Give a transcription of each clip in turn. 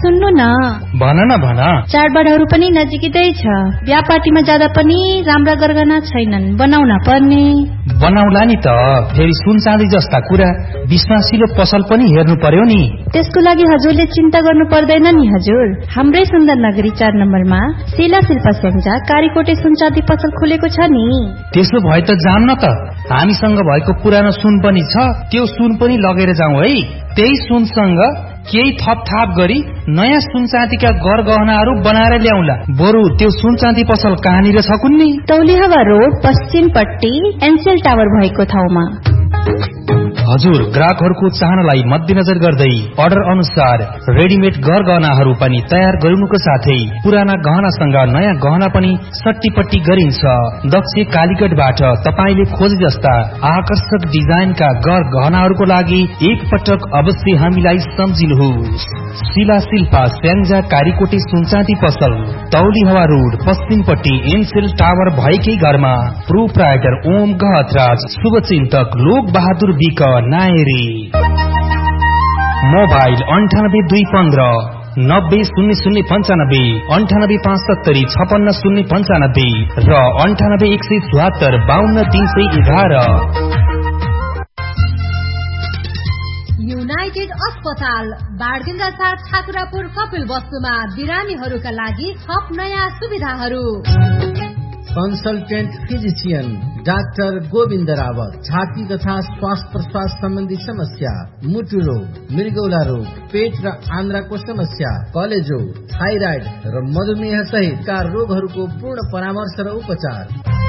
सुन्नु न। भन न भन। चाडबाडहरू पनि नजिकै छ। बिहा पार्टीमा जाँदा पनि राम्रा गरगहना छैनन्, बनाउन पर्ने। बनाउला नि त, फेरि सुन चाँदी जस्ता कुरा विश्वासिलो पसल पनि हेर्नु पर्यो नि। त्यसको लागि हजुरले चिन्ता गर्नु पर्दैन नि हजुर। हाम्रै सुन्दर नगरी 4 नम्बरमा शिला शिल्पा स्याङ्जा कारीकोटे सुन चाँदी पसल खुलेको छ नि। त्यसो भए त जाम न त, हामीसँग भएको पुरानो सुन पनि छ, त्यो सुन पनि लगेर जाउँ है। त्यही सुनसँग केही थपथाप गरी नयाँ सुन चाँदीका गरगहनाहरू बनाएर ल्याउला। बरु त्यो सुन चाँदी पसल कहाँनिर छ कुन्नी? तौलिहवा रोड पश्चिमपट्टि एनसेल टावर भएको ठाउँमा। हजुर, ग्राहकहरूको चाहनालाई मध्यनजर गर्दै अर्डर अनुसार रेडिमेड गहनाहरू पनि तयार गरिनुको साथै पुराना गहनासँग नयाँ गहना पनि सट्टीपट्टी गरिन्छ। दक्ष कालीगढबाट तपाईले खोजे जस्ता आकर्षक डिजाइनका गहनाहरूको लागि एक पटक अवश्य हामीलाई सम्झिनुहोस्। शिला शिल्पा स्याङ्जा कारीकोटे सुनचाँदी पसल, तौली हवा रोड पश्चिमपट्टि एनसेल टावर भएकै घरमा। प्रोप्राइटर ओम गहतराज, शुभचिन्तक लोक बहादुर विक नायरी। मोबाइल 9815 900095, 9857 56 र 98 174 52 311। युनाइटेड अस्पताल बाडगंगा 4 ठाकुरापुर कपिल वस्तुमा बिरामीहरूका लागि थप नयाँ सुविधाहरू। Consultant physician doctor Govind Rawat, छाती तथा श्वास प्रश्वास सम्बन्धी समस्या, मुटु रोग, मृगौला रोग, पेट र आन्द्राको समस्या, कलेजो, थाइराइड र मधुमेह सहितका रोगहरूको पूर्ण परामर्श र उपचार।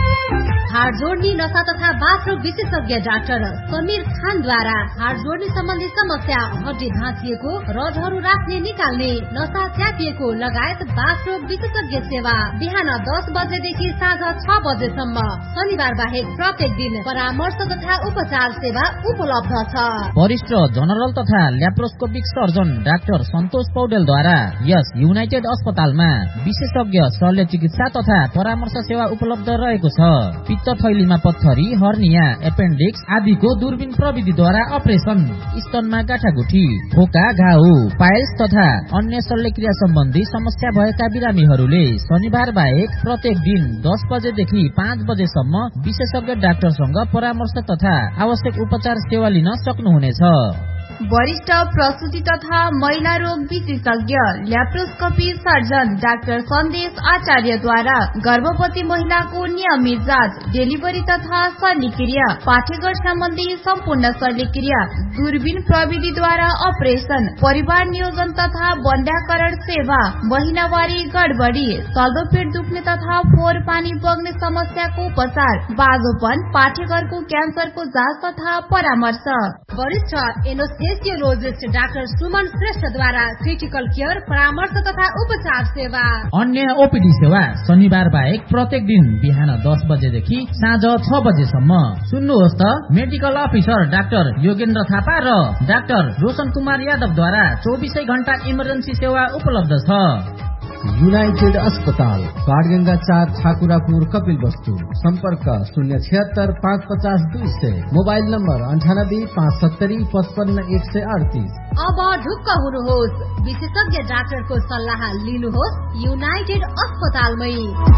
हाड जोड्ने नशा तथा बाथरोग विशेषज्ञ डाक्टर समीर खानद्वारा हाड जोड्ने सम्बन्धी समस्या, हड्डी भाँचिएको, रडहरू राख्ने निकाल्ने, नशा च्यापिएको लगायत बाथरोग विशेषज्ञ सेवा बिहान 10 बजेदेखि साँझ 6 बजेसम्म। शनिबार बाहेक प्रत्येक दिन परामर्श तथा उपचार सेवा उपलब्ध छ। वरिष्ठ जनरल तथा ल्याप्रोस्कोपिक सर्जन डाक्टर सन्तोष पौडेलद्वारा यस युनाइटेड अस्पतालमा विशेषज्ञ शल्य चिकित्सा तथा परामर्श सेवा उपलब्ध रहेको छ। पित्त थैलीमा पत्थरी, हर्निया, एपेन्डिक्स आदिको दूरबीन प्रविधिद्वारा अपरेसन, स्तनमा गाँठागुठी, खोका, घाउ, पाइल्स तथा अन्य शल्यक्रिया सम्बन्धी समस्या भएका बिरामीहरूले शनिबार बाहेक प्रत्येक दिन 10 बजेदेखि 5 बजेसम्म विशेषज्ञ डाक्टरसँग परामर्श तथा आवश्यक उपचार सेवा लिन सक्नुहुनेछ। वरिष्ठ प्रसूति तथा महिला रोग विशेषज्ञ ल्याप्रोस्कोपी सर्जन डाक्टर सन्देश आचार्यद्वारा गर्भवती महिलाको नियमित जाँच, डेलिभरी तथा शल्यक्रिया, पाठेघर सम्बन्धी सम्पूर्ण शल्यक्रिया, दूरबीन प्रविधिद्वारा अपरेसन, परिवार नियोजन तथा बन्ध्याकरण सेवा, महिनावारी गडबडी, चल्दो पेट दुख्ने तथा फोहोर पानी बग्ने समस्याको उपचार, बाजोपन, पाठेघरको क्यान्सरको जाँच तथा परामर्श। वरिष्ठ एनेस्थेसियोलोजिस्ट डाक्टर सुमन श्रेष्ठद्वारा क्रिटिकल केयर, परामर्श तथा उपचार सेवा। अन्य ओपीडी सेवा शनिबार बाहेक प्रत्येक दिन बिहान 10 बजेदेखि साँझ 6 बजेसम्म। सुन्नुहोस् त, medical officer doctor Yogendra Thapa र डाक्टर रोशन कुमार यादवद्वारा 24 घण्टा इमर्जेन्सी सेवा उपलब्ध छ। युनाइटेड अस्पताल बाडगंगा 4 ठाकुरापुर कपिल वस्तु। सम्पर्क 076 550 200, मोबाइल नम्बर 98 570 55 138। अब ढुक्क हुनुहोस्, विशेषज्ञ डाक्टरको सल्लाह लिनुहोस् युनाइटेड अस्पतालमै।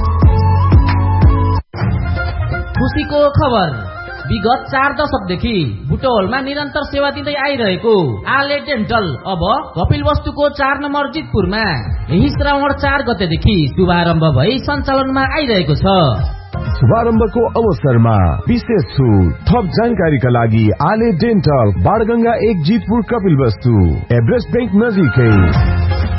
खुसीको खबर, विगत 4 दशकदेखि बुटवलमा निरन्तर सेवा दिँदै आइरहेको आले डेन्टल अब कपिल वस्तुको 4 नम्बर जितपुरमा यही श्रावण 4 गतेदेखि शुभारम्भ भई सञ्चालनमा आइरहेको छ। शुभारम्भको अवसरमा विशेष छुट। थप जानकारीका लागि आले डेन्टल बाडगंगा 1 जितपुर कपिल वस्तु, एभरेस्ट बैंक नजिकै।